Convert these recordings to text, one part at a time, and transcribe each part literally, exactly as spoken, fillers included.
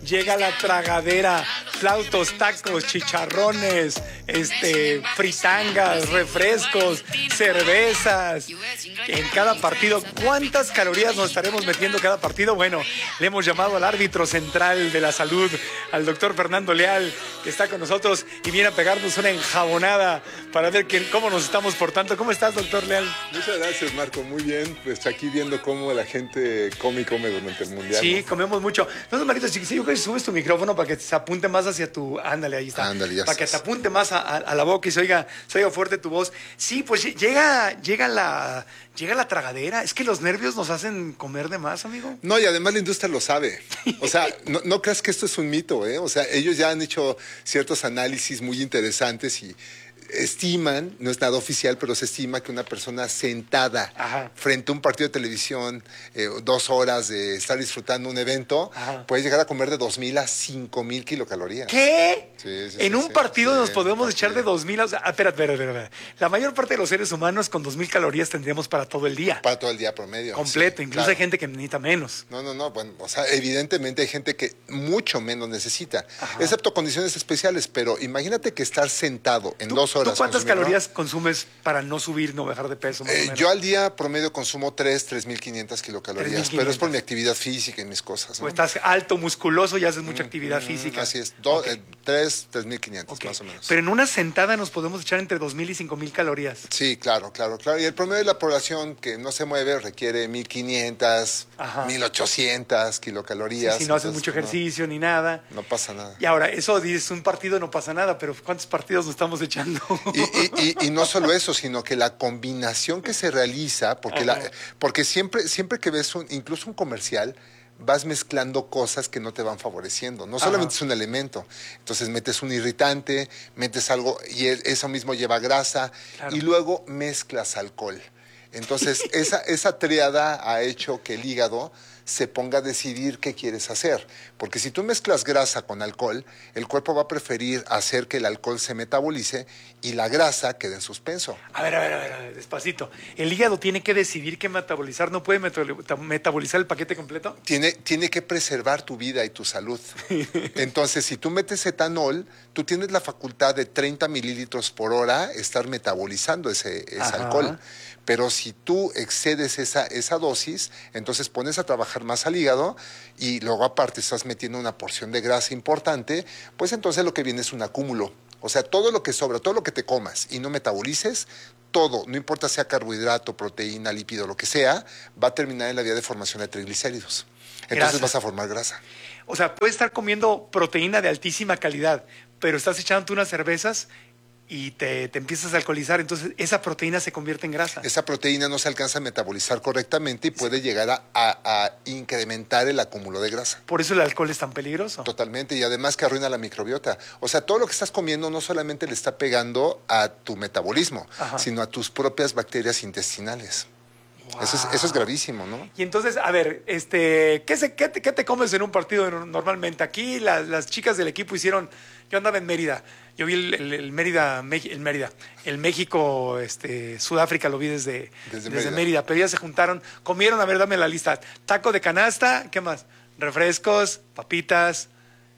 llega la tragadera, flautos, tacos, chicharrones, este, fritangas, refrescos, cervezas. En cada partido, ¿cuántas calorías nos estaremos metiendo cada partido? Bueno, le hemos llamado al árbitro central de la salud, al doctor Fernando Leal, que está con nosotros y viene a pegarnos una enjabonada para ver que, cómo nos estamos portando. ¿Cómo estás, doctor Leal? Muchas gracias, Marco. Muy bien. Pues aquí viendo cómo la gente come y come durante el Mundial. Sí, ¿no? comemos mucho. Entonces, Marito, si yo creo que subes tu micrófono para que se apunte más hacia tu... Ándale, ahí está. Ándale, ya Para que estás. te apunte más a, a, a la boca y se oiga, se oiga fuerte tu voz. Sí, pues llega, llega, la, llega la tragadera. Es que los nervios nos hacen comer de más, amigo. No, y además la industria lo sabe. O sea, no, no creas que esto es un mito, ¿eh? O sea, ellos ya han hecho ciertos análisis muy interesantes y estiman, no es nada oficial, pero se estima que una persona sentada Ajá. frente a un partido de televisión, eh, dos horas de estar disfrutando un evento, Ajá. puede llegar a comer de dos mil a cinco mil kilocalorías. ¿Qué? Sí, sí, en sí, un sí, partido sí, nos podemos un echar de partido. dos mil... O sea, ah, espera, espera, espera, espera. La mayor parte de los seres humanos con dos mil calorías tendríamos para todo el día. Para todo el día promedio. Completo. Sí, Incluso claro. hay gente que necesita menos. No, no, no, bueno, o sea, evidentemente hay gente que mucho menos necesita, Ajá. excepto condiciones especiales, pero imagínate que estar sentado en ¿Tú, dos horas. ¿Tú cuántas consumiendo- calorías consumes para no subir, no bajar de peso? Más o Eh, menos? yo al día promedio consumo tres, tres mil quinientas kilocalorías, tres mil pero es por quinientas. mi actividad física y mis cosas, ¿no? O estás alto, musculoso y haces mucha actividad física. Así es, do- Ok. eh, tres, tres mil quinientos Ok. más o menos. Pero en una sentada nos podemos echar entre dos mil y cinco mil calorías. Sí, claro, claro, claro. Y el promedio de la población que no se mueve requiere mil quinientas, Ajá. mil ochocientas kilocalorías. si no haces entonces, mucho no- ejercicio ni nada. No, pasa nada. Y ahora, eso dices, un partido no pasa nada, pero ¿cuántos partidos nos estamos echando? Y, y- y- y no solo eso, sino que la combinación que se realiza, porque, la, Ajá. porque siempre, siempre que ves un, incluso un comercial, vas mezclando cosas que no te van favoreciendo. No solamente Ajá. es un elemento. Entonces metes un irritante, metes algo y e- eso mismo lleva grasa Claro. y luego mezclas alcohol. Entonces esa, esa triada ha hecho que el hígado se ponga a decidir qué quieres hacer. Porque si tú mezclas grasa con alcohol, el cuerpo va a preferir hacer que el alcohol se metabolice y la grasa quede en suspenso. A ver, a ver, a ver, a ver, despacito. El hígado tiene que decidir qué metabolizar. ¿No puede metaboli- metabolizar el paquete completo? Tiene, tiene que preservar tu vida y tu salud. Entonces, si tú metes etanol, tú tienes la facultad de treinta mililitros por hora estar metabolizando ese, ese Ajá. alcohol. Pero si tú excedes esa, esa dosis, entonces pones a trabajar más al hígado y luego aparte estás metiendo una porción de grasa importante, pues entonces lo que viene es un acúmulo. O sea, todo lo que sobra, todo lo que te comas y no metabolices, todo, no importa sea carbohidrato, proteína, lípido, lo que sea, va a terminar en la vía de formación de triglicéridos. Entonces Grasa. vas a formar grasa. O sea, puedes estar comiendo proteína de altísima calidad, pero estás echándote unas cervezas y te, te empiezas a alcoholizar. Entonces, esa proteína se convierte en grasa. Esa proteína no se alcanza a metabolizar correctamente y puede llegar a, a- a incrementar el acúmulo de grasa. Por eso el alcohol es tan peligroso. Totalmente, y además que arruina la microbiota. O sea, todo lo que estás comiendo no solamente le está pegando a tu metabolismo, Ajá. sino a tus propias bacterias intestinales. Eso es, eso es gravísimo, ¿no? Y entonces, a ver, este, ¿qué, se, qué, te, qué te comes en un partido normalmente? Aquí las, las chicas del equipo hicieron, yo andaba en Mérida, yo vi el, el, el Mérida, Meji- el Mérida, el México, este, Sudáfrica lo vi desde, Desde desde, Mérida. Mérida. Pero ellas se juntaron, comieron, a ver, dame la lista, taco de canasta, ¿qué más? Refrescos, papitas,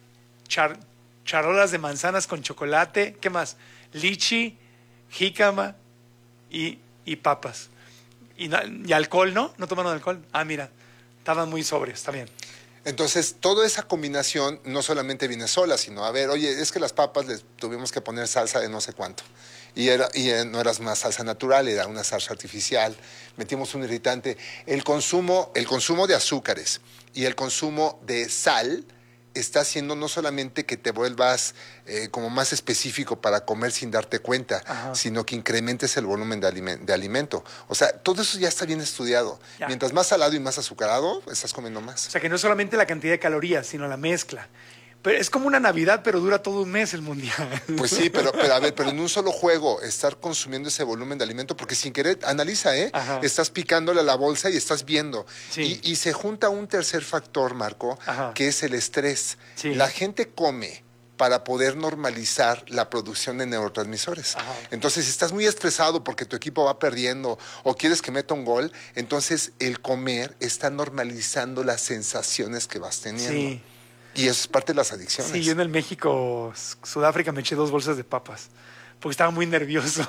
char, charolas de manzanas con chocolate, ¿qué más? Lichi, jícama y, y papas. Y, na- y alcohol, ¿no? ¿No tomaron alcohol? Ah, mira, estaban muy sobrios, está bien. Entonces, toda esa combinación no solamente viene sola, sino, a ver, oye, es que las papas les tuvimos que poner salsa de no sé cuánto. Y, era, y eh, no era una salsa natural, era una salsa artificial. Metimos un irritante. El consumo, el consumo de azúcares y el consumo de sal está haciendo no solamente que te vuelvas eh, como más específico para comer sin darte cuenta, Ajá. sino que incrementes el volumen de, aliment de alimento. O sea, todo eso ya está bien estudiado. Ya. Mientras más salado y más azucarado, estás comiendo O más. sea, que no es solamente la cantidad de calorías, sino la mezcla. Pero es como una Navidad, pero dura todo un mes el Mundial. Pues sí, pero, pero a ver, pero en un solo juego estar consumiendo ese volumen de alimento, porque sin querer, analiza, ¿eh? Ajá. Estás picándole a la bolsa y estás viendo. Sí. Y, y se junta un tercer factor, Marco, Ajá. que es el estrés. Sí. La gente come para poder normalizar la producción de neurotransmisores. Ajá. Entonces, si estás muy estresado porque tu equipo va perdiendo o quieres que meta un gol, entonces el comer está normalizando las sensaciones que vas teniendo. Sí. Y eso es parte de las adicciones. Sí, yo en el México, Sudáfrica, me eché dos bolsas de papas porque estaba muy nervioso.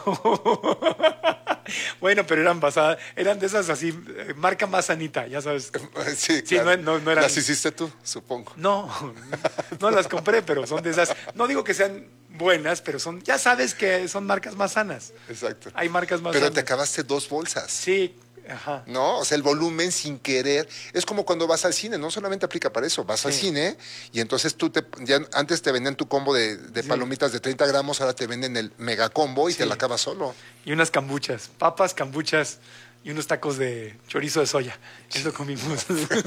Bueno, pero eran basadas, eran de esas así, marca más sanita, ya sabes. Sí, Sí, claro. no, no, no eran... Las hiciste tú, supongo. No, no las compré, pero son de esas. No digo que sean buenas, pero son, ya sabes que son marcas más sanas. Exacto. Hay marcas más Pero sanas. te acabaste dos bolsas. Sí, ajá. ¿No? O sea, el volumen sin querer. Es como cuando vas al cine, no solamente aplica para eso. Vas Sí. al cine y entonces tú te. Ya antes te vendían tu combo de, de Sí. palomitas de treinta gramos, ahora te venden el mega combo y Sí. te la acabas solo. Y unas cambuchas, papas, cambuchas y unos tacos de chorizo de soya. Eso comimos.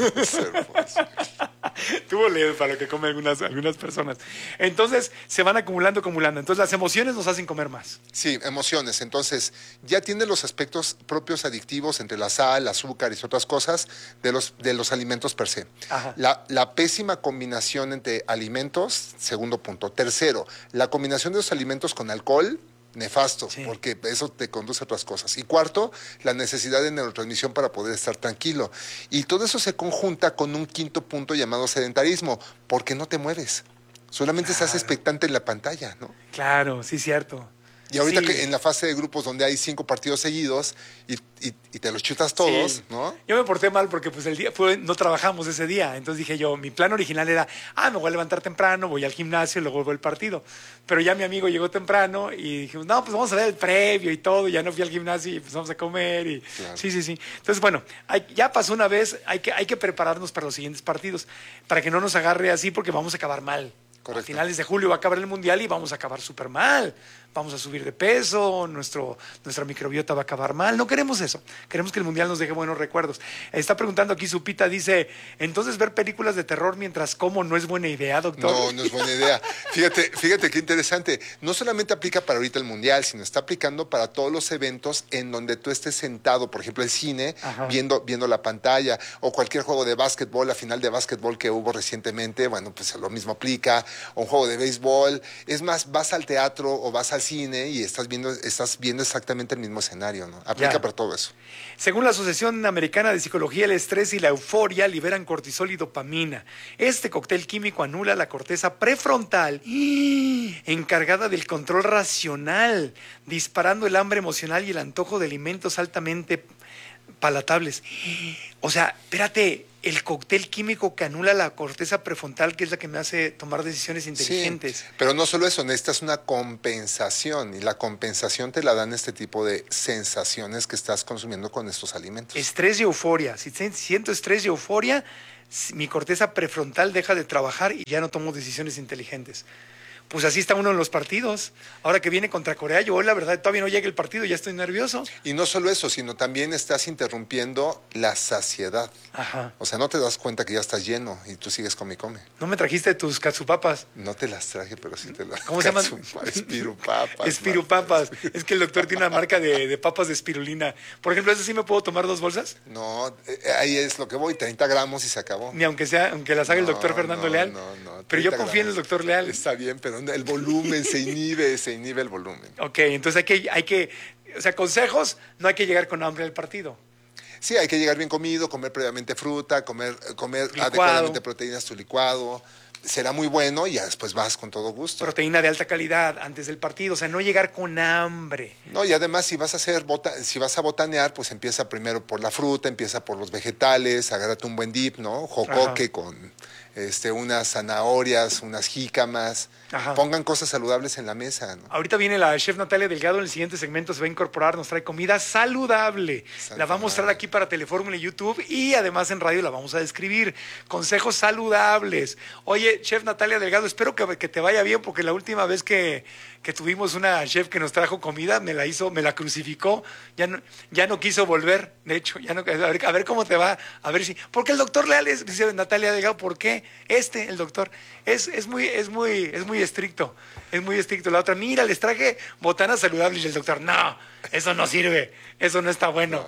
Tuvo leve para lo que comen algunas, algunas personas. Entonces se van acumulando, acumulando. Entonces las emociones nos hacen comer más. Sí, emociones. Entonces, ya tiene los aspectos propios adictivos entre la sal, azúcar y otras cosas de los, de los alimentos per se. Ajá. La, la pésima combinación entre alimentos, segundo punto. Tercero, la combinación de los alimentos con alcohol, nefasto, Sí. porque eso te conduce a otras cosas. Y cuarto, la necesidad de neurotransmisión para poder estar tranquilo. Y todo eso se conjunta con un quinto punto llamado sedentarismo, porque no te mueves. Solamente estás Claro. expectante en la pantalla, ¿no? Claro, sí, cierto. Y ahorita Sí. que en la fase de grupos donde hay cinco partidos seguidos y, y- y te los chutas todos, Sí. ¿no? Yo me porté mal porque pues el día fue, no trabajamos ese día. Entonces dije yo, mi plan original era, ah, me voy a levantar temprano, voy al gimnasio y luego vuelvo al partido. Pero ya mi amigo llegó temprano y dijimos, no, pues vamos a ver el previo y todo. Y ya no fui al gimnasio y empezamos a comer. Y... Claro. Sí, sí, sí. Entonces, bueno, hay- ya pasó una vez, hay que, hay que prepararnos para los siguientes partidos, para que no nos agarre así porque vamos a acabar mal. Correcto. A finales de julio va a acabar el mundial y vamos a acabar súper mal. Vamos a subir de peso, nuestro, nuestra microbiota va a acabar mal. No queremos eso. Queremos que el mundial nos deje buenos recuerdos. Está preguntando aquí Supita, dice, entonces ver películas de terror mientras como no es buena idea, doctor. No, no es buena idea. Fíjate, fíjate qué interesante. No solamente aplica para ahorita el mundial, sino está aplicando para todos los eventos en donde tú estés sentado, por ejemplo, el cine, Ajá. viendo, viendo la pantalla, o cualquier juego de básquetbol, la final de básquetbol que hubo recientemente, bueno, pues lo mismo aplica, o un juego de béisbol. Es más, vas al teatro o vas al cine y estás viendo, estás viendo exactamente el mismo escenario, ¿no? Aplica Ya. para todo eso. Según la Asociación Americana de Psicología, el estrés y la euforia liberan cortisol y dopamina. Este cóctel químico anula la corteza prefrontal, ¡ih!, encargada del control racional, disparando el hambre emocional y el antojo de alimentos altamente palatables. O sea, espérate, el cóctel químico que anula la corteza prefrontal, que es la que me hace tomar decisiones inteligentes. Sí, pero no solo eso, necesitas una compensación y la compensación te la dan este tipo de sensaciones que estás consumiendo con estos alimentos. Estrés y euforia. Si te- siento estrés y euforia, si- mi corteza prefrontal deja de trabajar y ya no tomo decisiones inteligentes. Pues así está uno en los partidos. Ahora que viene contra Corea, yo la verdad todavía no llega el partido, ya estoy nervioso. Y no solo eso, sino también estás interrumpiendo la saciedad. Ajá. O sea, no te das cuenta que ya estás lleno y tú sigues come y come. ¿No me trajiste tus katsupapas? No te las traje, pero sí te las... ¿Cómo se llaman? Katsupa- Espirupapas. Espirupapas. Es que el doctor tiene una marca de, de papas de espirulina. Por ejemplo, ¿eso sí me puedo tomar dos bolsas? No, eh, ahí es lo que voy, treinta gramos y se acabó. Ni aunque sea, aunque las haga el No, doctor Fernando no, Leal. no, no, Pero yo treinta confío en el gramos. doctor Leal. Está bien, pero el volumen se inhibe, se inhibe el volumen. Ok, entonces hay que, hay que, o sea, consejos, no hay que llegar con hambre al partido. Sí, hay que llegar bien comido, comer previamente fruta, comer, comer Licuado. adecuadamente proteínas, tu licuado. Será muy bueno y ya después vas con todo gusto. Proteína de alta calidad antes del partido, o sea, no llegar con hambre. No, y además si vas a hacer bota, si vas a botanear, pues empieza primero por la fruta, empieza por los vegetales, agárrate un buen dip, ¿no? Jocoque Ajá. con este, unas zanahorias, unas jícamas. Ajá. Pongan cosas saludables en la mesa, ¿no? Ahorita viene la chef Natalia Delgado, en el siguiente segmento se va a incorporar, nos trae comida saludable. La va a mostrar aquí para Telefórmula y YouTube y además en radio la vamos a describir. Consejos saludables. Oye, chef Natalia Delgado, espero que, que te vaya bien porque la última vez que, que tuvimos una chef que nos trajo comida, me la hizo, me la crucificó, ya no, ya no quiso volver, de hecho, ya no, a ver, a ver cómo te va, a ver si, porque el doctor Leal es, dice Natalia Delgado, ¿por qué? Este, el doctor, es, es muy, es muy, es muy estricto, es muy estricto. La otra, mira, les traje botanas saludables y el doctor, no, eso no sirve, eso no está bueno.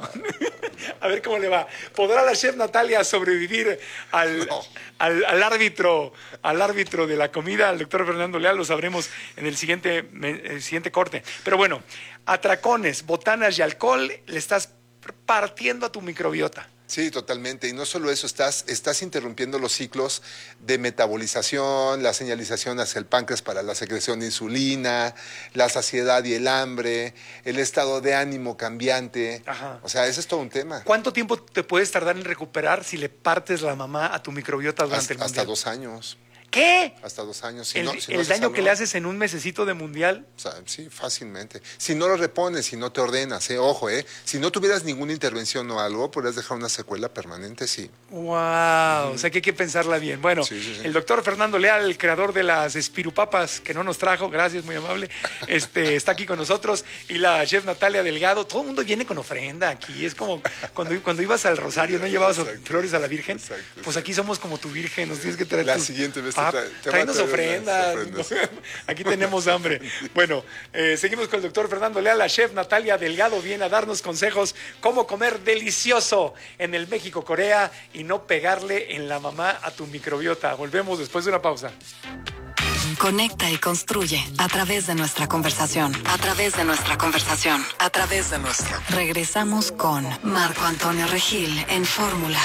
A ver cómo le va. ¿Podrá la chef Natalia sobrevivir al, No. al, al árbitro, al árbitro de la comida, al doctor Fernando Leal? Lo sabremos en el siguiente, el siguiente corte. Pero bueno, atracones, botanas y alcohol, le estás partiendo a tu microbiota. Sí, totalmente. Y no solo eso, estás, estás interrumpiendo los ciclos de metabolización, la señalización hacia el páncreas para la secreción de insulina, la saciedad y el hambre, el estado de ánimo cambiante. Ajá. O sea, ese es todo un tema. ¿Cuánto tiempo te puedes tardar en recuperar si le partes la mamá a tu microbiota durante hasta, el mundial? hasta dos años. ¿Qué? Hasta dos años. Si el no, si el no daño salva, que le haces en un mesecito de mundial. O sea, sí, fácilmente. Si no lo repones, si no te ordenas, eh, ojo, eh, si no tuvieras ninguna intervención o algo, podrías dejar una secuela permanente, sí. ¡Wow! Mm. O sea que hay que pensarla bien. Bueno, sí, sí, sí. El doctor Fernando Leal, el creador de las espirupapas que no nos trajo, gracias, muy amable, este, está aquí con nosotros. Y la chef Natalia Delgado, todo el mundo viene con ofrenda aquí. Es como cuando, cuando ibas al Rosario, ¿no llevabas exacto, flores a la Virgen? Exacto, pues aquí somos como tu Virgen, nos tienes que traer la tus... siguiente vez pap, te trae, te tráenos ofrendas. ofrendas. Aquí tenemos hambre. Bueno, eh, seguimos con el doctor Fernando Leal. La chef Natalia Delgado viene a darnos consejos cómo comer delicioso en el México-Corea y no pegarle en la mamá a tu microbiota. Volvemos después de una pausa. Conecta y construye a través de nuestra conversación, a través de nuestra conversación, a través de nuestra. Regresamos con Marco Antonio Regil en Fórmula.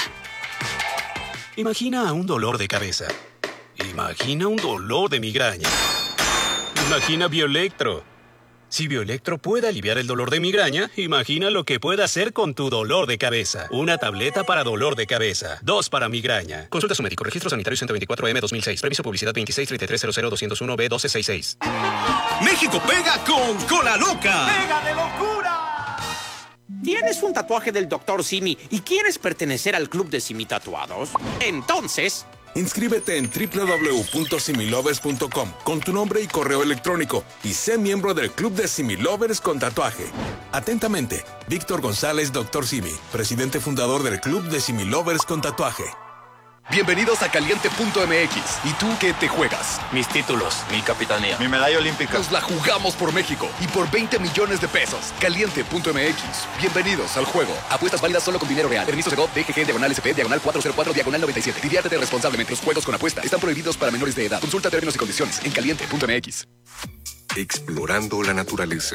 Imagina un dolor de cabeza. Imagina un dolor de migraña. Imagina Bioelectro. Si Bioelectro puede aliviar el dolor de migraña, imagina lo que puede hacer con tu dolor de cabeza. Una tableta para dolor de cabeza. Dos para migraña. Consulta a su médico. Registro sanitario ciento veinticuatro M dos mil seis. Permiso publicidad veintiséis treinta y tres cero cero doscientos uno B doce sesenta y seis. México pega con Cola Loca. ¡Pega de locura! ¿Tienes un tatuaje del doctor Simi y quieres pertenecer al club de Simi Tatuados? Entonces... inscríbete en doble u doble u doble u punto similovers punto com con tu nombre y correo electrónico y sé miembro del Club de Similovers con tatuaje. Atentamente, Víctor González, doctor Simi, presidente fundador del Club de Similovers con tatuaje. Bienvenidos a Caliente punto M X. ¿Y tú qué te juegas? Mis títulos, mi capitanía, mi medalla olímpica. Nos la jugamos por México y por veinte millones de pesos. Caliente punto M X. Bienvenidos al juego. Apuestas válidas solo con dinero real. Permiso de G O V, D G G, diagonal S P, diagonal cuatro cero cuatro, diagonal noventa y siete. Diviértete responsablemente. Los juegos con apuesta están prohibidos para menores de edad. Consulta términos y condiciones en Caliente punto M X. Explorando la naturaleza.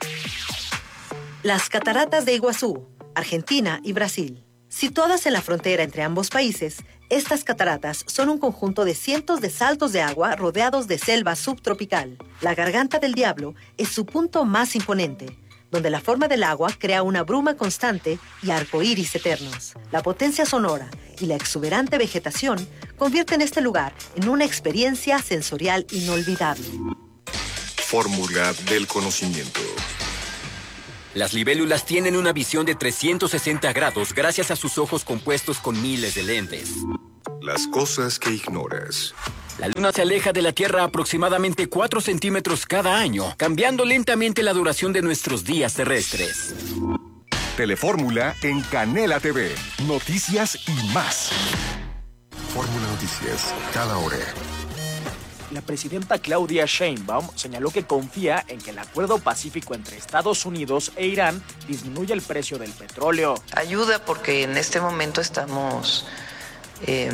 Las cataratas de Iguazú, Argentina y Brasil. Situadas en la frontera entre ambos países, estas cataratas son un conjunto de cientos de saltos de agua rodeados de selva subtropical. La Garganta del Diablo es su punto más imponente, donde la forma del agua crea una bruma constante y arcoíris eternos. La potencia sonora y la exuberante vegetación convierten este lugar en una experiencia sensorial inolvidable. Fórmula del conocimiento. Las libélulas tienen una visión de trescientos sesenta grados gracias a sus ojos compuestos con miles de lentes. Las cosas que ignoras. La Luna se aleja de la Tierra aproximadamente cuatro centímetros cada año, cambiando lentamente la duración de nuestros días terrestres. Telefórmula en Canela T V. Noticias y más. Fórmula Noticias, cada hora. La presidenta Claudia Sheinbaum señaló que confía en que el acuerdo pacífico entre Estados Unidos e Irán disminuya el precio del petróleo. Ayuda porque en este momento estamos eh,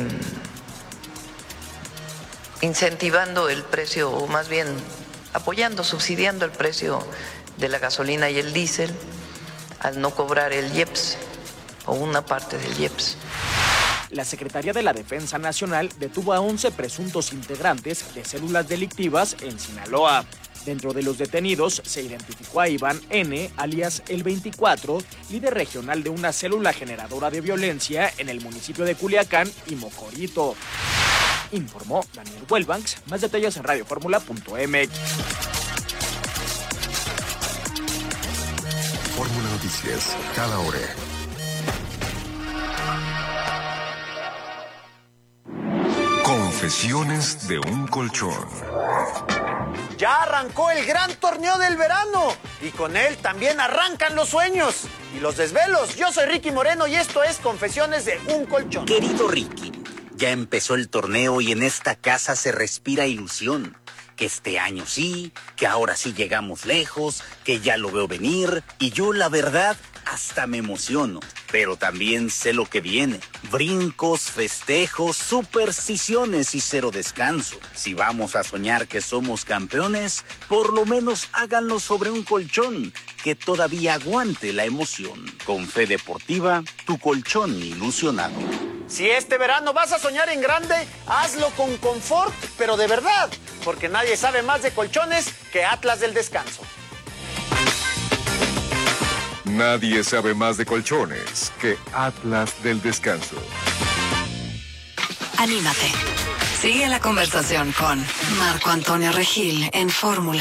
incentivando el precio, o más bien apoyando, subsidiando el precio de la gasolina y el diésel al no cobrar el I E P S o una parte del I E P S. La Secretaría de la Defensa Nacional detuvo a once presuntos integrantes de células delictivas en Sinaloa. Dentro de los detenidos se identificó a Iván N., alias El veinticuatro, líder regional de una célula generadora de violencia en el municipio de Culiacán y Mocorito. Informó Daniel Huelbanks. Más detalles en radio fórmula punto m x. Fórmula Noticias, cada hora. Confesiones de un colchón. Ya arrancó el gran torneo del verano y con él también arrancan los sueños y los desvelos. Yo soy Ricky Moreno y esto es Confesiones de un colchón. Querido Ricky, ya empezó el torneo y en esta casa se respira ilusión. Que este año sí, que ahora sí llegamos lejos, que ya lo veo venir y yo la verdad hasta me emociono. Pero también sé lo que viene. Brincos, festejos, supersticiones y cero descanso. Si vamos a soñar que somos campeones, por lo menos háganlo sobre un colchón. que todavía aguante la emoción. Con Fe Deportiva, tu colchón ilusionado. Si este verano vas a soñar en grande, hazlo con confort, pero de verdad, porque nadie sabe más de colchones que Atlas del Descanso. Nadie sabe más de colchones que Atlas del Descanso. Anímate. Sigue la conversación con Marco Antonio Regil en Fórmula.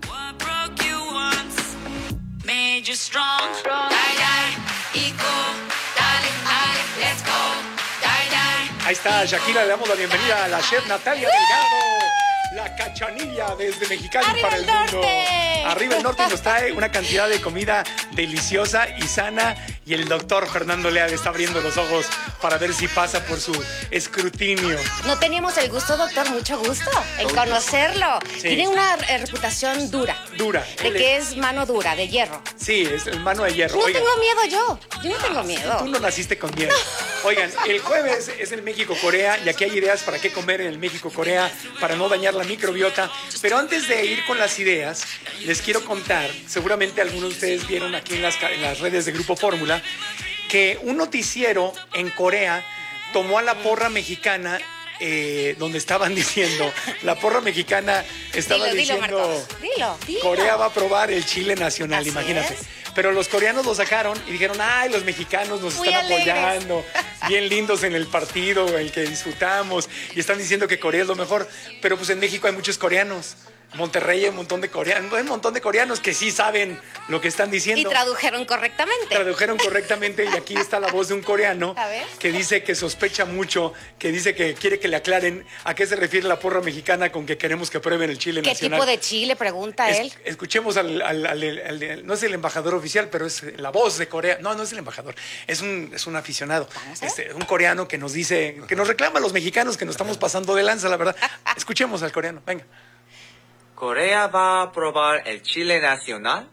Ahí está Shakira, le damos la bienvenida a la chef Natalia Delgado, la cachanilla desde Mexicali ¡Arriba para el, el mundo. norte! Arriba el norte nos trae una cantidad de comida deliciosa y sana, y el doctor Fernando Leal está abriendo los ojos para ver si pasa por su escrutinio. No teníamos el gusto, doctor, mucho gusto en conocerlo. Sí. Tiene una eh, reputación dura. Dura. De que es mano dura, de hierro. Sí, es el mano de hierro. No Oigan, tengo miedo yo. Yo no tengo miedo. tú no naciste con miedo. Oigan, el jueves es el México-Corea y aquí hay ideas para qué comer en el México-Corea para no dañar la microbiota. Pero antes de ir con las ideas, les quiero contar, seguramente algunos de ustedes vieron aquí en las, en las redes de Grupo Fórmula, que un noticiero en Corea tomó a la porra mexicana, eh, donde estaban diciendo, la porra mexicana estaba dilo, diciendo, dilo, Marcos. Dilo, dilo. Corea va a probar el chile nacional, Así imagínate. es. Pero los coreanos lo sacaron y dijeron, ay, los mexicanos nos Muy están alegres. apoyando, bien lindos en el partido, el que disfrutamos, y están diciendo que Corea es lo mejor. Pero pues en México hay muchos coreanos. Monterrey hay un montón de coreanos, hay un montón de coreanos que sí saben lo que están diciendo. Y tradujeron correctamente. Tradujeron correctamente, y aquí está la voz de un coreano A ver. que dice que sospecha mucho, que dice que quiere que le aclaren a qué se refiere la porra mexicana con que queremos que prueben el chile ¿Qué nacional. tipo de chile? Pregunta Es- él. escuchemos al, al- al- al- al- no es el embajador oficial, pero es la voz de Corea. No, no es el embajador, es un, es un aficionado, este, un coreano que nos dice, que nos reclama a los mexicanos que nos estamos pasando de lanza, la verdad. Escuchemos al coreano, venga. ¿Corea va a probar el chile nacional?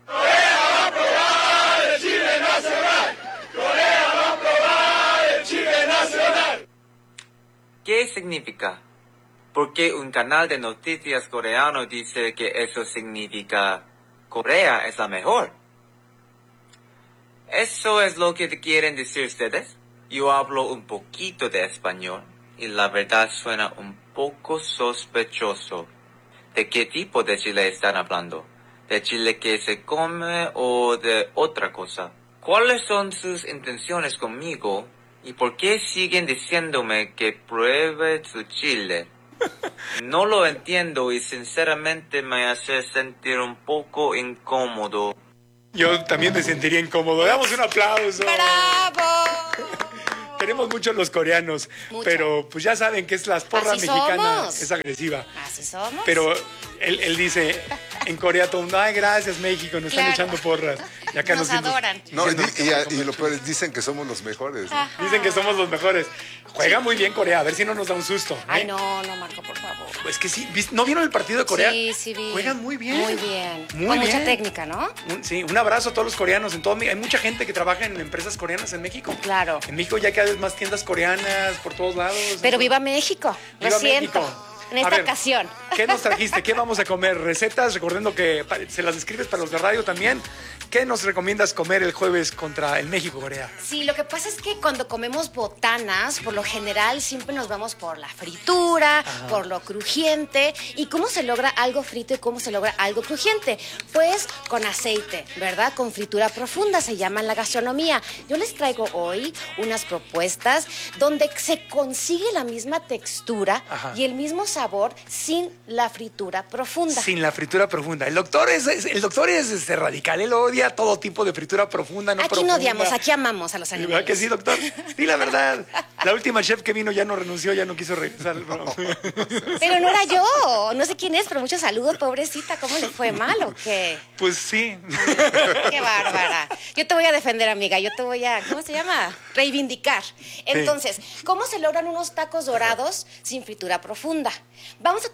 el Chile nacional. Corea va a probar el Chile nacional. ¿Qué significa? Porque un canal de noticias coreano dice que eso significa Corea es la mejor. ¿Eso es lo que quieren decir ustedes? Yo hablo un poquito de español y la verdad suena un poco sospechoso. ¿De qué tipo de chile están hablando? ¿De chile que se come o de otra cosa? ¿Cuáles son sus intenciones conmigo? ¿Y por qué siguen diciéndome que pruebe su chile? No lo entiendo y sinceramente me hace sentir un poco incómodo. Yo también me sentiría incómodo. Damos un aplauso. ¡Bravo! Queremos mucho a los coreanos, Mucho. pero pues ya saben que es la porra Así mexicana, somos. es agresiva. Así somos. Pero él, él dice, en Corea todo el mundo, ay, gracias México, nos Claro. están echando porras. Y acá Nos sienten- adoran. No, y, diciendo- y- y lo peor es, dicen que somos los mejores. ¿no? Dicen que somos los mejores. Juega muy bien Corea, a ver si no nos da un susto. ¿eh? Ay, no, no, Marco, por favor. Es que sí, ¿vis- ¿no vieron el partido de Corea? Sí, sí vi. Juegan muy bien. Muy bien. Muy Con bien. mucha técnica, ¿no? Un- sí, un abrazo a todos los coreanos. En todo, Mi- hay mucha gente que trabaja en empresas coreanas en México. Claro. En México ya cada vez más tiendas coreanas por todos lados. Pero viva México. Lo Viva siento. México. En A esta ver, ocasión. ¿Qué nos trajiste? ¿Qué vamos a comer? Recetas, recordando que pa- se las escribes para los de radio también. ¿Qué nos recomiendas comer el jueves contra el México-Corea? Sí, lo que pasa es que cuando comemos botanas, por lo general siempre nos vamos por la fritura, Ajá. por lo crujiente. ¿Y cómo se logra algo frito y cómo se logra algo crujiente? Pues con aceite, ¿verdad? Con fritura profunda, se llama en la gastronomía. Yo les traigo hoy unas propuestas donde se consigue la misma textura Ajá. y el mismo sabor sin la fritura profunda. Sin la fritura profunda. El doctor es, es- el doctor es este, radical. Él odia todo tipo de fritura profunda, no Aquí profunda. no odiamos, aquí amamos a los ¿Verdad animales. que sí, doctor? Di la verdad. La última chef que vino ya no renunció, ya no quiso regresar. Pero no era yo, no sé quién es, pero muchos saludos, pobrecita, ¿cómo le fue mal o qué? Pues sí. Qué bárbara. Yo te voy a defender, amiga, yo te voy a, ¿cómo se llama? Reivindicar. Entonces, ¿cómo se logran unos tacos dorados sin fritura profunda? Vamos a tomar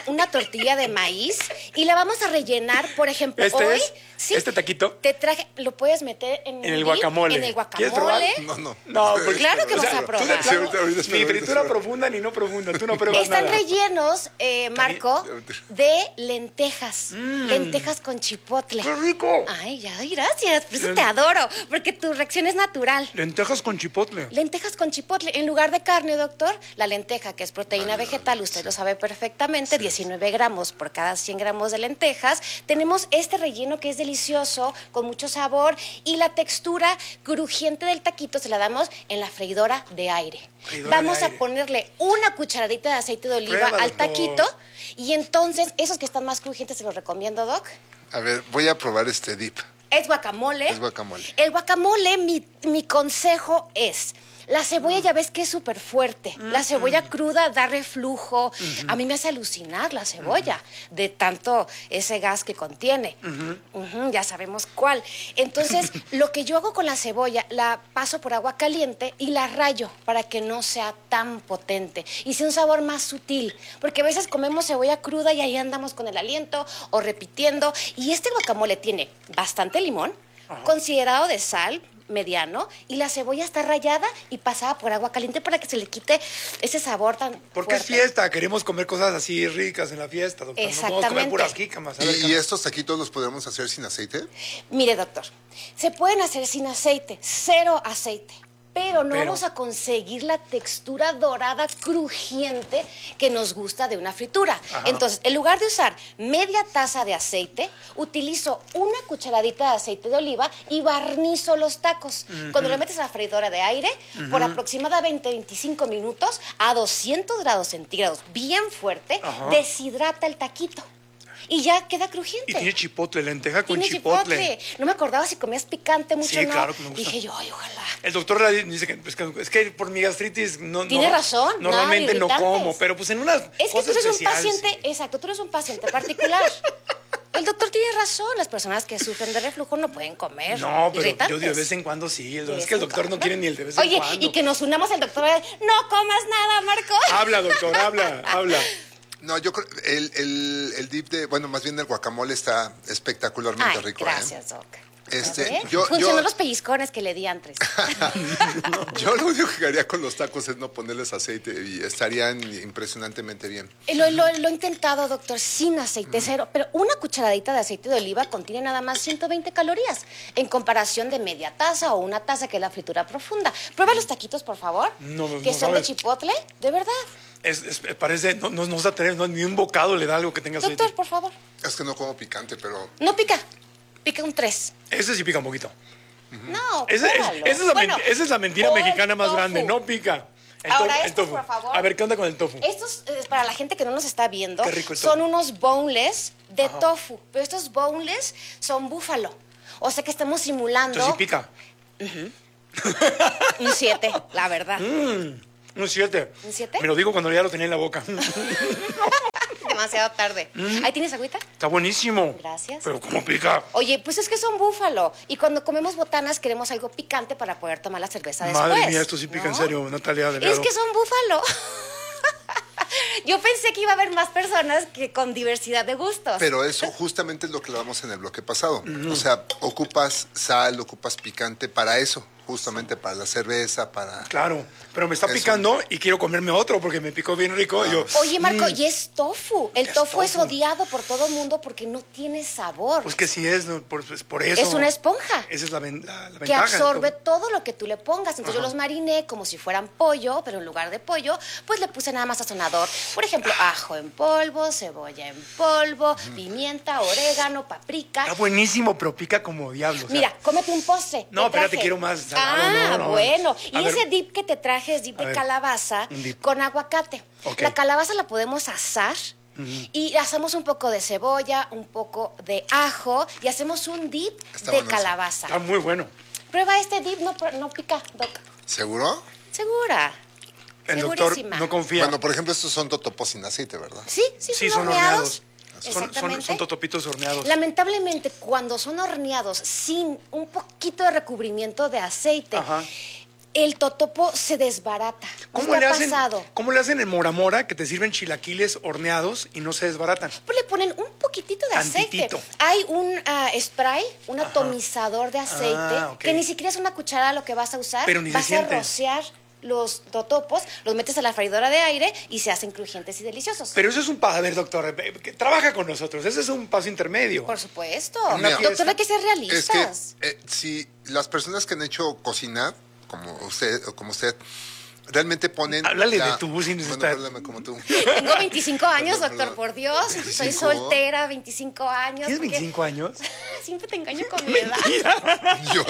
una tortilla de maíz y la vamos a rellenar, por ejemplo, ¿Este hoy. es? Sí, ¿Este taquito? te traje, lo puedes meter en, En el dip, guacamole. En el ¿Quieres probar? guacamole. No, no. No, porque Claro que o vas sea, a probar. tú de plano, Sí, ahorita, ahorita, ni espera, fritura ahorita. profunda ni no profunda. Tú no pruebas Están nada. rellenos, eh, Marco, de lentejas. Lentejas con chipotle. ¡Qué rico! Ay, ya, gracias. Por eso te adoro. Porque tu reacción es natural. Lentejas con chipotle. Lentejas con chipotle. En lugar de carne, doctor, la lenteja, que es proteína vegetal, usted lo sabe perfectamente, diecinueve gramos por cada cien gramos de lentejas. Tenemos este relleno que es delicioso, con mucho sabor, y la textura crujiente del taquito se la damos en la freidora de aire. Freidora Vamos de aire. a ponerle una cucharadita de aceite de oliva Prueba, al doctor. taquito, y entonces, esos que están más crujientes se los recomiendo, Doc. A ver, voy a probar este dip. Es guacamole. Es guacamole. El guacamole, mi, mi consejo es, la cebolla ya ves que es súper fuerte. La cebolla cruda da reflujo. A mí me hace alucinar la cebolla de tanto ese gas que contiene. Ujú, ya sabemos cuál. Entonces, lo que yo hago con la cebolla, la paso por agua caliente y la rayo para que no sea tan potente y sea un sabor más sutil. Porque a veces comemos cebolla cruda y ahí andamos con el aliento o repitiendo. Y este guacamole tiene bastante limón, considerado de sal, mediano, y la cebolla está rallada y pasada por agua caliente para que se le quite ese sabor tan Porque es fuerte. fiesta, queremos comer cosas así ricas en la fiesta, doctor. No podemos comer Exactamente. puras jícamas. A ver, ¿Y, y Cama. estos taquitos los podemos hacer sin aceite? Mire, doctor, se pueden hacer sin aceite, cero aceite, pero no Pero- vamos a conseguir la textura dorada, crujiente que nos gusta de una fritura. Ajá. Entonces, en lugar de usar media taza de aceite, utilizo una cucharadita de aceite de oliva y barnizo los tacos. Ujú. Cuando lo metes a la freidora de aire, por Ujú. aproximadamente veinticinco minutos a doscientos grados centígrados, bien fuerte, Ajá. deshidrata el taquito. Y ya queda crujiente. Y tiene chipotle, lenteja con Tiene chipotle. chipotle. No me acordaba si comías picante mucho Sí, o no. claro que me gusta. Dije yo, ay, ojalá. El doctor le dice que es, que es que por mi gastritis no. Tiene no- razón, Normalmente nada, no irritantes. como, pero pues en unas Es que cosas tú eres un especiales, paciente, exacto, tú eres un paciente particular. El doctor tiene razón, las personas que sufren de reflujo no pueden comer. No, pero irritantes. yo de vez en cuando sí. De Es vez que el en doctor no cuando. quiere ni el de vez en Oye, cuando. y que nos unamos al doctor. No comas nada, Marco. Habla, doctor, habla, habla. No, yo creo el, el, el dip de, bueno, más bien el guacamole está espectacularmente Ay, rico. gracias, Doc. ¿eh? Este, ¿Eh? yo, Funcionó yo, los pellizcones que le di antes. yo lo único que haría con los tacos es no ponerles aceite y estarían impresionantemente bien. Eh, Lo, lo- lo he intentado, doctor, sin aceite cero, pero una cucharadita de aceite de oliva contiene nada más ciento veinte calorías, en comparación de media taza o una taza, que es la fritura profunda. Prueba los taquitos, por favor, No, no, que no son de sabes. chipotle, de verdad. Es, es- parece, no, no, no se atreve, no, ni un bocado le da algo que tenga aceite. Doctor, por favor. Es que no como picante, pero No pica, pica un tres. Ese sí pica un poquito. No, Esa es, pruébalo. esa es la, Bueno, menti- esa es la mentira o el mexicana más tofu. grande, no pica. El Ahora to- el estos, tofu. por favor. A ver, ¿qué onda con el tofu? Estos, eh, para la gente que no nos está viendo, Qué rico el son tofu. unos boneless de tofu, pero estos boneless son búfalo. O sea que estamos simulando Entonces sí pica. un siete, la verdad. Mm, un siete. ¿Un siete? Me lo digo cuando ya lo tenía en la boca. Demasiado tarde. Mm. ¿Ahí tienes agüita? Está buenísimo. Gracias. Pero ¿cómo pica? Oye, pues es que son búfalo. Y cuando comemos botanas queremos algo picante para poder tomar la cerveza después. Madre mía, esto sí pica en serio, Natalia Delgado. Es que son búfalo. Yo pensé que iba a haber más personas que con diversidad de gustos. Pero eso justamente es lo que hablamos en el bloque pasado. O sea, ocupas sal, ocupas picante para eso, justamente para la cerveza, para... Claro, pero me está Eso. picando y quiero comerme otro porque me picó bien rico. y yo, Oye, Marco, mm, y es tofu. El Es tofu, es tofu. odiado por todo el mundo porque no tiene sabor. Pues que sí es, ¿no? por, pues por eso. Es una esponja Esa es la, ven- la- la que ventaja. absorbe todo lo que tú le pongas. Entonces yo Ajá. los mariné como si fueran pollo, pero en lugar de pollo, pues le puse nada más sazonador. Por ejemplo, ajo en polvo, cebolla en polvo, pimienta, orégano, paprika. Está buenísimo, pero pica como diablo. o sea, Mira, cómete un postre. No, te espérate, traje. quiero más salado, Ah, no, no, no. bueno. Y A ver. ese dip que te traje es dip A de ver. calabaza Un dip. con aguacate. Ok. La calabaza la podemos asar. Ujú. Y hacemos un poco de cebolla, un poco de ajo y hacemos un dip Está de bueno eso. calabaza. Está muy bueno. Prueba este dip, no, no pica, Doc. ¿Seguro? Segura. El doctor Segurísima. no confía. Bueno, por ejemplo, estos son totopos sin aceite, ¿verdad? Sí, sí, sí, son son horneados. horneados. Son, son, Exactamente. son totopitos horneados. Lamentablemente, cuando son horneados sin un poquito de recubrimiento de aceite, Ajá. el totopo se desbarata. ¿Cómo ¿Qué le ha hacen? pasado? ¿Cómo le hacen en Mora Mora que te sirven chilaquiles horneados y no se desbaratan? Pues le ponen un poquitito de Tantitito. aceite. Hay un uh, spray, un atomizador de aceite, Ah, ok. que ni siquiera es una cucharada lo que vas a usar. Pero ni se vas a siente. rociar los totopos, los metes a la freidora de aire y se hacen crujientes y deliciosos. Pero eso es un paso. A ver, doctor, eh, que trabaja con nosotros. Ese es un paso intermedio. Por supuesto. Mira, Doctor, hay que ser Es realistas. que eh, si las personas que han hecho cocina, como usted, o como usted, realmente ponen... Háblale la- de tú, sin bueno, estar- háblame como tú. Tengo veinticinco años, Perdón, doctor, perdón. por Dios. Soy ¿veinticinco? soltera, veinticinco años. ¿Tienes porque veinticinco años? Siempre te engaño con mi edad. Yo-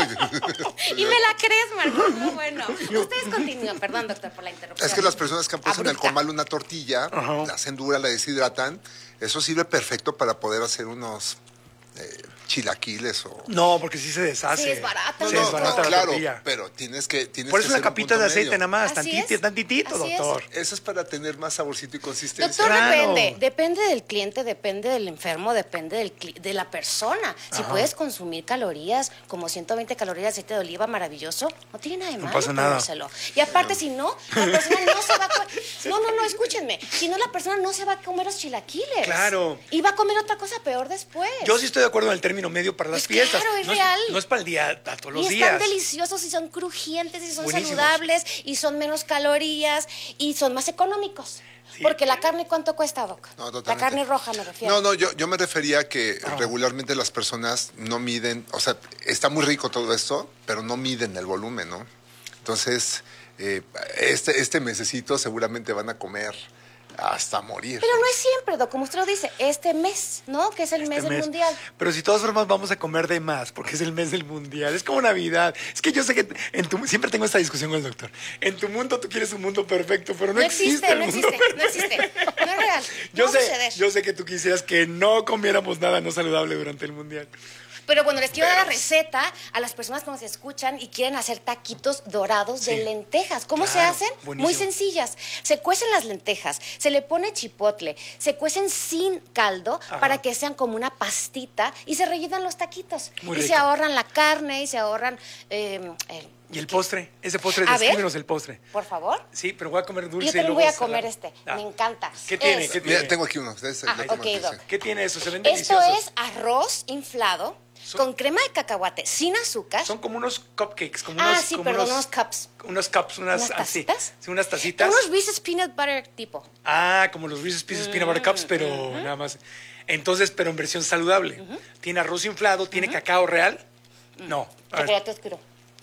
Y me la crees, Marco. No, bueno. Ustedes continúan. Perdón, doctor, por la interrupción. Es que las personas que han puesto en el Abrupta. comal una tortilla, la hacen dura, la deshidratan, eso sirve perfecto para poder hacer unos eh, chilaquiles o... No, porque sí se deshace. Sí, es barata, Se No, desbarata no, la claro, tortilla. pero tienes que tienes Por que eso una hacer un capita punto de aceite medio. nada más, Así tantitito, es. tantitito, Así es. doctor. Eso es para tener más saborcito y consistencia. Doctor, Claro. depende. Depende del cliente, depende del enfermo, depende del cli- de la persona. Si Ajá. puedes consumir calorías, como ciento veinte calorías de aceite de oliva, maravilloso, no tiene nada de No malo pasa nada. comérselo. Y aparte, si no, la persona no se va a comer... No, no, no, escúchenme. Si no, la persona no se va a comer los chilaquiles. Claro. Y va a comer otra cosa peor después. Yo sí estoy de acuerdo en el término medio para las Pues fiestas. claro, es no real. no es para el día, a todos los y días. están deliciosos y son crujientes y son Buenísimos. saludables y son menos calorías y son más económicos. Porque la carne, ¿cuánto cuesta, Doc? No, La totalmente. carne roja me refiero. No, no, yo, yo me refería a que regularmente las personas no miden, o sea, está muy rico todo esto, pero no miden el volumen, ¿no? Entonces, eh, este, este mesecito seguramente van a comer hasta morir. Pero no es siempre, Doc, como usted lo dice, este mes, ¿no? Que es el mes Este del mes. mundial. Pero si de todas formas vamos a comer de más, porque es el mes del mundial, es como Navidad. Es que yo sé que en tu, siempre tengo esta discusión con el doctor. En tu mundo tú quieres un mundo perfecto, pero no, No existe, el no mundo existe, no existe. No es real. Yo no va a sé, suceder. yo sé que tú quisieras que no comiéramos nada no saludable durante el mundial. Pero bueno, les quiero dar la receta a las personas que nos escuchan y quieren hacer taquitos dorados Sí. de lentejas. ¿Cómo se Claro, hacen? buenísimo. Muy sencillas. Se cuecen las lentejas, se le pone chipotle, se cuecen sin caldo Ajá. para que sean como una pastita y se rellenan los taquitos. Muy y se rico. ahorran la carne y se ahorran... eh, el- ¿Y el postre? Ese postre, A ver. descríbenos el postre. por favor. Sí, pero voy a comer Y dulce yo y también luego voy a salado. comer este. Ah. Me encanta. ¿Qué tiene? Es- ¿Qué tiene? Mira, tengo aquí uno. Ustedes- Ah, le ok, toman Doc. ese. ¿Qué tiene eso? Se ven Esto deliciosos. es arroz inflado con crema de cacahuate sin azúcar. Son como unos cupcakes, como Ah, unos... sí, como perdón, unos, unos cups. unos cups, unas... ¿Unas así. tacitas? Sí, unas tacitas. Unos Reese's Peanut Butter tipo. Ah, como los Reese's Pieces Peanut Butter Cups, pero nada más. Entonces, pero en versión saludable. Tiene arroz inflado, tiene cacao real. No. A ver. Chocolate oscuro.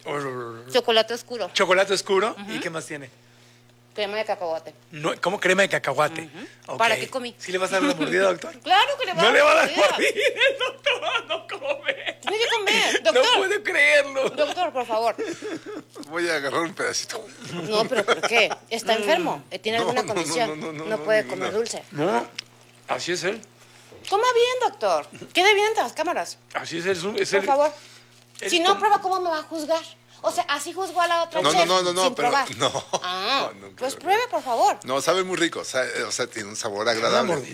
Or- Chocolate oscuro. Chocolate oscuro. ¿Y qué más tiene? Crema de cacahuate. No, ¿cómo crema de cacahuate? Ok. ¿Para qué comí? ¿Sí le vas a dar una mordida, doctor? Claro que le va No a le va a dar mordida. mordida, doctor, no come. Tiene que comer. Doctor. No puedo creerlo. Doctor, por favor. Voy a agarrar un pedacito. No, pero ¿por qué? ¿Está enfermo? ¿Tiene No, alguna no, no, condición? no, no, no, No no, puede ninguna. comer dulce. No, así es él. Coma bien, doctor. Quede bien ante las cámaras. Así es él. Es un- es Por el- favor. es Si no como- prueba, ¿cómo me va a juzgar? O sea, así juzgó a la otra No, no, chef, no, no, no, sin pero probar. no. Ah, No, no, pues pruebe, por favor. No, sabe muy rico. O sea, o sea, tiene un sabor Una agradable. mordida.